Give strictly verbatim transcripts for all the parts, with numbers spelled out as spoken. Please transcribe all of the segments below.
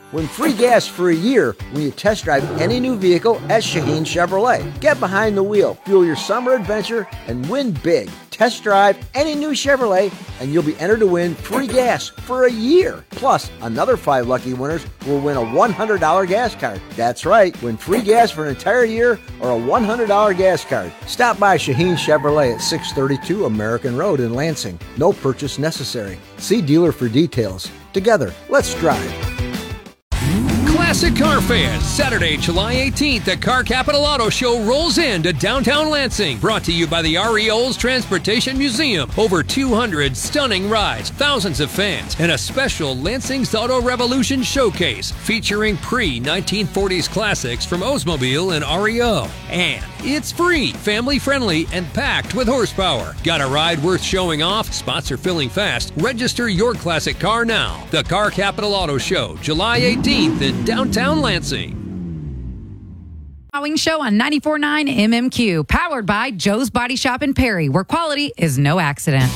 Win free gas for a year when you test drive any new vehicle at Shaheen Chevrolet. Get behind the wheel, fuel your summer adventure, and win big. Test drive any new Chevrolet, and you'll be entered to win free gas for a year. Plus, another five lucky winners will win a one hundred dollars gas card. That's right, win free gas for an entire year or a one hundred dollars gas card. Stop by Shaheen Chevrolet at six thirty-two American Road in Lansing. No purchase necessary. See dealer for details. Together, let's drive. Classic car fans, Saturday, July eighteenth, the Car Capital Auto Show rolls into downtown Lansing. Brought to you by the R E Olds Transportation Museum. Over two hundred stunning rides, thousands of fans, and a special Lansing's Auto Revolution showcase featuring pre nineteen forties classics from Oldsmobile and R E O. And it's free, family-friendly, and packed with horsepower. Got a ride worth showing off? Spots are filling fast. Register your classic car now. The Car Capital Auto Show, July eighteenth in downtown Lansing. Mowing Show on ninety-four point nine M M Q, powered by Joe's Body Shop in Perry, where quality is no accident.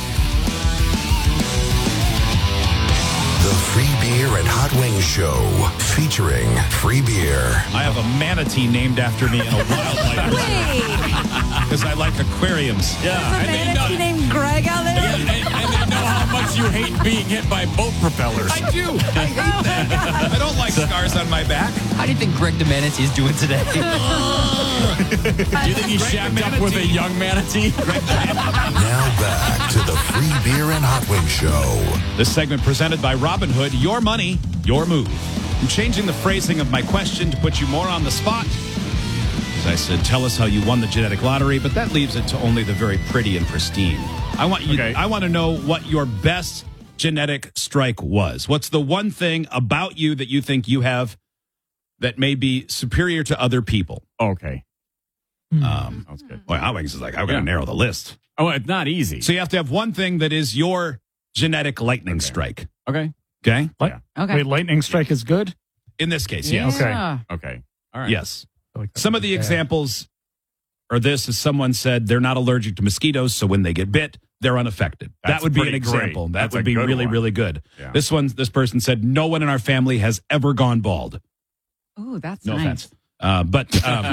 The Free Beer and Hot Wings Show, featuring free beer. I have a manatee named after me in a wildlife because I like aquariums. Yeah, There's a manatee named Greg out there. And, and, and they know how much you hate being hit by boat propellers. I do. I hate that. I don't like scars on my back. How do you think Greg the Manatee is doing today? Do you think he shacked up with a young manatee? Now back to the Free Beer and Hot Wings Show. This segment presented by Robinhood. Your money, your move. I'm changing the phrasing of my question to put you more on the spot. As I said, tell us how you won the genetic lottery, but that leaves it to only the very pretty and pristine. I want you. Okay. I want to know what your best genetic strike was. What's the one thing about you that you think you have that may be superior to other people? Okay. Um, That's good. Well, Hot Wings is like, I'm going to yeah. narrow the list. Oh, it's not easy. So you have to have one thing that is your genetic lightning okay. strike. Okay. Okay. Yeah. Okay. Wait, lightning strike is good? In this case, Yeah. yes. Okay. Okay. All right. Yes. Like Some of the examples are this, as someone said, they're not allergic to mosquitoes, so when they get bit, they're unaffected. That's that would be an pretty example. great. That That's would a be good really, one. really good. Yeah. This one, this person said, no one in our family has ever gone bald. Ooh, that's No nice. offense. Uh, but um,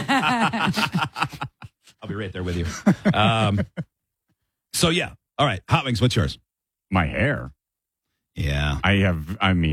I'll be right there with you. Um, so, yeah. All right. Hot Wings, what's yours? My hair. Yeah. I have, I mean,